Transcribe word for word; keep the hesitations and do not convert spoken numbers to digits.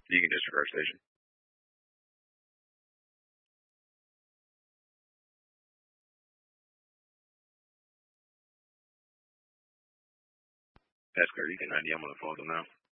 You can disregard station. That's clear. You can ninety. I'm on the phone with them now.